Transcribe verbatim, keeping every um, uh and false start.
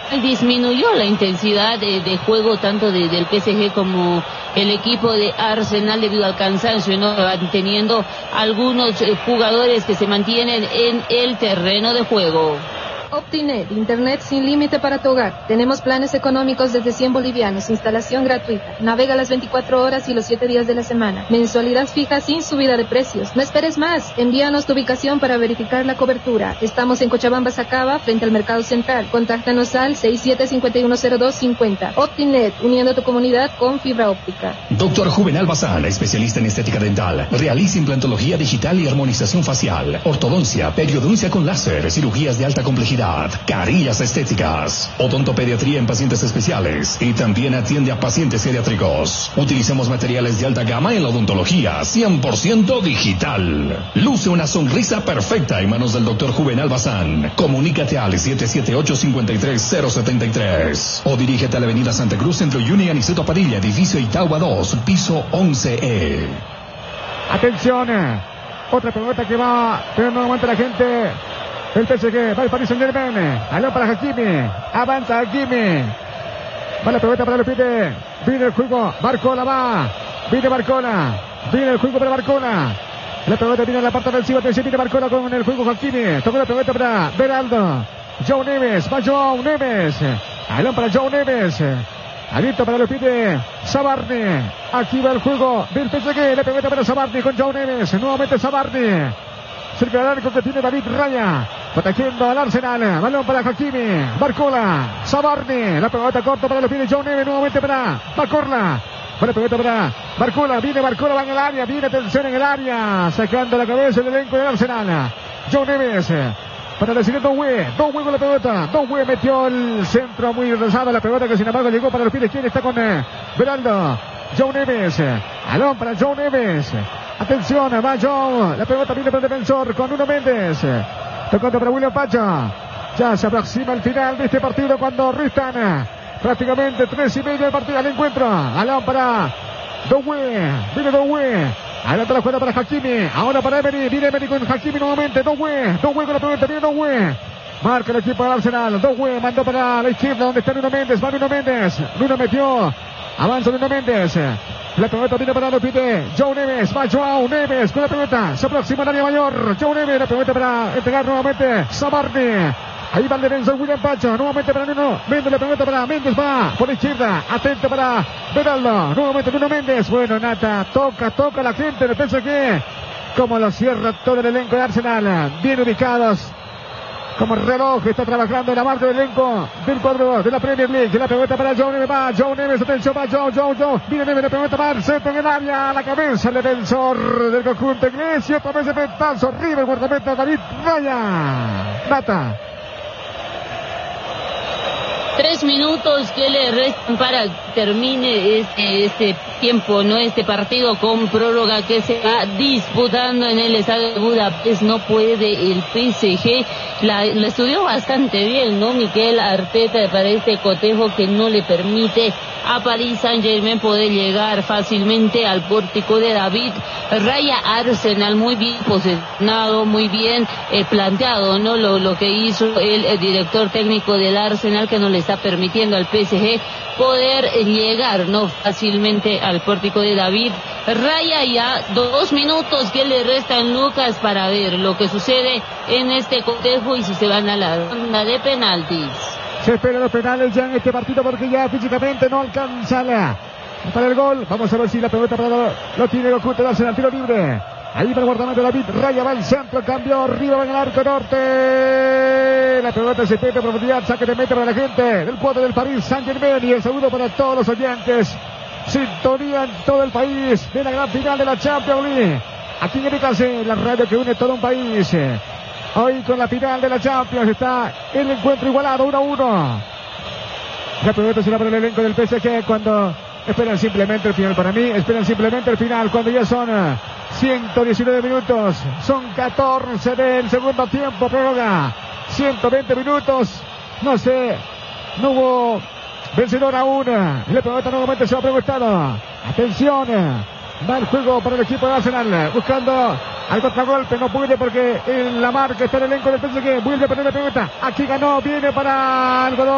disminuyó la intensidad de, de juego tanto de, del P S G como el equipo de Arsenal debido al cansancio, ¿no? Van teniendo algunos eh, jugadores que se mantienen en el terreno de juego. Optinet, internet sin límite para tu hogar. Tenemos planes económicos desde cien bolivianos, instalación gratuita. Navega las veinticuatro horas y los siete días de la semana. Mensualidad fija sin subida de precios. No esperes más. Envíanos tu ubicación para verificar la cobertura. Estamos en Cochabamba, Sacaba, frente al Mercado Central. Contáctanos al seis siete cinco uno cero dos cinco cero. Optinet, uniendo tu comunidad con fibra óptica. Doctor Juvenal Bazán, especialista en estética dental. Realiza implantología digital y armonización facial, ortodoncia, periodoncia con láser, cirugías de alta complejidad, carillas estéticas, odontopediatría en pacientes especiales y también atiende a pacientes geriátricos. Utilizamos materiales de alta gama en la odontología, cien por ciento digital. Luce una sonrisa perfecta en manos del doctor Juvenal Bazán. Comunícate al siete siete ocho, cinco tres cero siete tres o dirígete a la avenida Santa Cruz, Centro Juni, Aniceto Padilla, edificio Itagua dos, piso once E. Atención, otra pelota que va, pero no aguanta la gente. El P S G, va el Paris Saint-Germain, balón para Hakimi, avanza Hakimi, va la pelota para el pide, viene el juego, Barcola va, viene Barcola, viene el juego para Barcola, la pelota viene a la parte ofensiva, atención, viene Barcola con el juego Hakimi, tocó la pelota para Beraldo, Joe Neves, va Joe Neves, balón para Joe Neves, abierto para el pide, Sabarni, aquí va el juego del P S G, la pelota para Sabarni con Joe Neves, nuevamente Sabarni, cerca del arco que tiene David Raya, protegiendo al Arsenal, balón para Hakimi, Barcola, Sabarni, la pelota corta para los pies de Joe Neves, nuevamente para Barcola, la pelota para Barcola, viene Barcola, va en el área, viene atención en el área, sacando la cabeza del elenco del Arsenal, Joe Neves, para recibir Doué, Doué con la pelota, Doué metió el centro muy rezado, la pelota que sin embargo llegó para los pies de quien está con eh, Beraldo, Joe Neves, balón para Joe Neves, atención, va Joe, la pelota viene para el defensor con Nuno Méndez, tocando para William Pacho, ya se aproxima el final de este partido cuando restan prácticamente tres y medio del partido al encuentro, balón para Doué, viene Doué, adelante la jugada para Hakimi, ahora para Emery, viene Emery con Hakimi nuevamente, Doué, Doué con la pelota, viene Doué, marca el equipo del Arsenal, Doué mandó para la izquierda donde está Nuno Méndez, va Nuno Méndez, Nuno metió, avanza Nuno Méndez, la pelota viene para los pide Joe Neves, va Joao Neves con la pelota, se aproxima al área mayor, Joe Neves, la pelota para entregar nuevamente Sabarni, ahí va el defensor William Pacho, nuevamente para Nuno Méndez, la pelota para Méndez, va por la izquierda, atento para Beraldo, nuevamente Nuno Méndez, bueno Nata, toca, toca la gente del P S G, como lo cierra todo el elenco de Arsenal, bien ubicados, como el reloj está trabajando en la marca del elenco del cuadro de la Premier League. La pelota para Joe Neves, va Joe Neves, atención, va Joe, Joe, Joe, viene Neves, la pelota para el centro en el área, la cabeza, el defensor del conjunto inglés, y otra vez el petazo, arriba el guardameta David Raya. Nata. Tres minutos que le restan para que termine este, este tiempo, ¿no? Este partido con prórroga que se va disputando en el estadio de Budapest. No puede el P S G, la, la estudió bastante bien, ¿no? Mikel Arteta para este cotejo que no le permite a Paris Saint-Germain poder llegar fácilmente al pórtico de David Raya. Arsenal muy bien posicionado, muy bien eh, planteado, ¿no? Lo, lo que hizo el, el director técnico del Arsenal, que no le está permitiendo al P S G poder llegar, ¿no? Fácilmente al pórtico de David Raya. Ya dos minutos que le restan, Lucas, para ver lo que sucede en este cotejo y si se van a la ronda de penaltis. Se esperan los penales ya en este partido porque ya físicamente no alcanza la, para el gol. Vamos a ver si la pelota para lo, lo tiene Goku, te darse el tiro libre. Ahí para el guardamento David Raya, va el centro, cambió, arriba va en el arco norte. La pelota se mete a profundidad, saque de meta para la gente del cuadro del Paris Saint-Germain. Y el saludo para todos los oyentes. Sintonía en todo el país de la gran final de la Champions League. Aquí en Ericase, la radio que une todo un país. Hoy con la final de la Champions está el encuentro igualado, uno a uno. La pelota será para el elenco del P S G cuando esperan simplemente el final. Para mí, esperan simplemente el final cuando ya son ciento diecinueve minutos. Son catorce del segundo tiempo, prórroga. ciento veinte minutos. No sé, no hubo vencedor aún. La pelota nuevamente se va preguntado. Atención, va el juego para el equipo de Arsenal. Buscando al contragolpe, no puede porque en la marca está el elenco del P S G. Vuelve a poner la pelota. Aquí ganó, viene para Algodón.